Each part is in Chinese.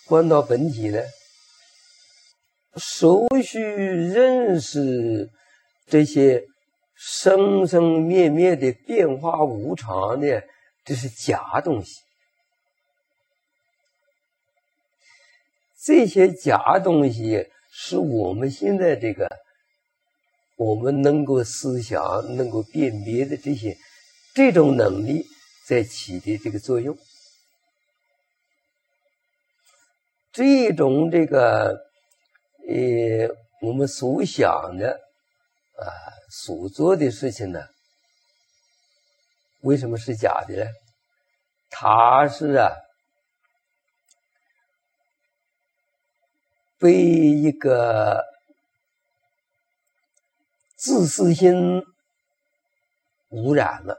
观到本体呢，首须认识这些生生灭灭的变化无常的，这是假东西。这些假东西是我们现在我们能够思想、能够辨别的这种能力在起的这个作用。这种我们所想的所做的事情呢，为什么是假的呢？它是被一个自私心污染了。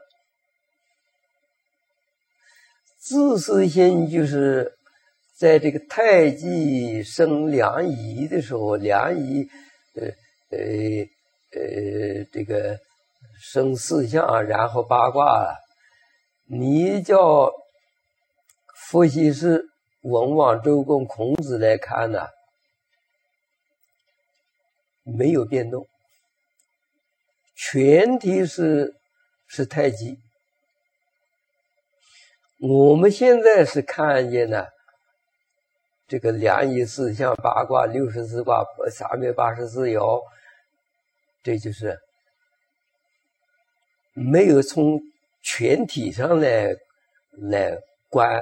自私心就是在这个太极生两仪的时候，两仪生四象，然后八卦了。你叫伏羲氏、文王、周公、孔子来看呢，没有变动，全体是太极。我们现在是看见呢，这个两仪四象八卦64卦384爻，这就是没有从全体上来观，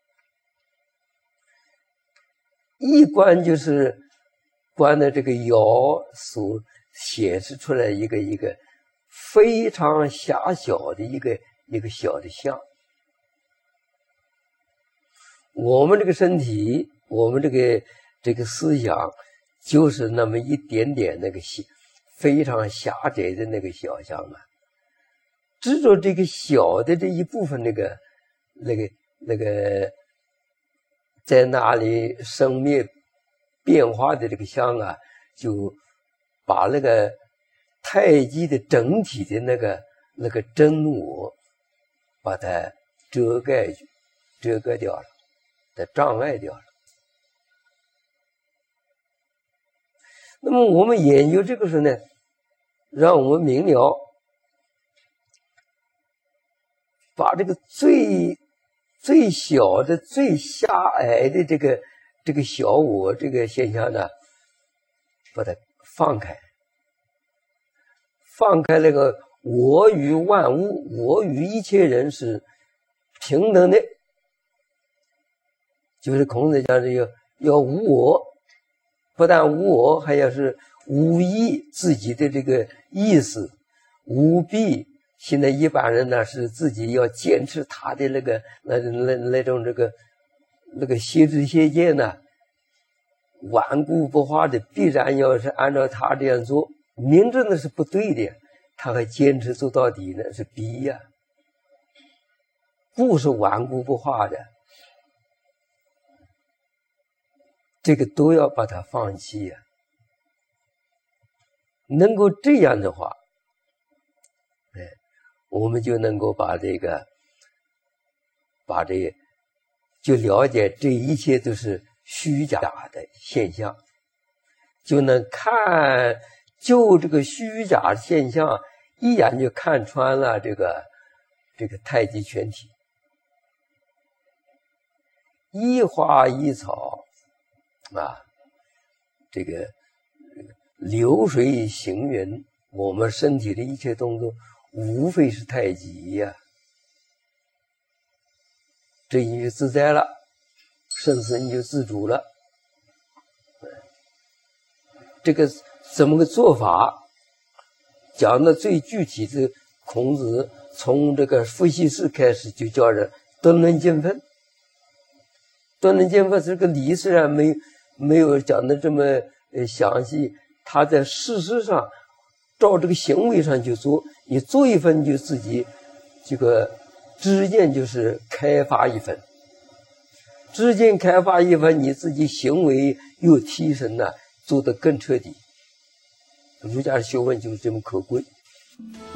一观就是观的这个爻所显示出来一个非常狭小的一个小的象。我们这个身体，我们这个思想，就是那么一点点非常狭窄的那个小象啊。执着这个小的这一部分在那里生灭变化的这个象啊，就把那个太极的整体的那个真我，把它遮盖掉了，障碍掉了。那么我们研究这个时候呢，让我们明了，把这个最小的、最狭隘的这个小我这个现象呢，把它放开那个我与万物，我与一切人是平等的。就是孔子讲的要无我，不但无我，还要是无意自己的这个意思，无弊。现在一般人呢是自己要坚持他的那种邪知邪见呢，顽固不化的，必然要是按照他这样做，明知那是不对的，他还坚持做到底呢，是逼呀，不是顽固不化的。这个都要把它放弃呀。能够这样的话，我们就能够把就了解这一切都是虚假的现象，就能看就这个虚假现象，一眼就看穿了这个太极全体，一花一草这个流水行云，我们身体的一切动作无非是太极呀。这你就自在了，生死你就自主了。这个怎么个做法？讲的最具体的，孔子从这个伏羲氏开始就叫人敦伦尽分。敦伦尽分这个理虽然没有讲的这么详细，他在事实上照这个行为上就做，你做一分就自己这个知见就是开发一分，知见开发一分，你自己行为又提升了，做得更彻底。儒家的学问就是这么可贵。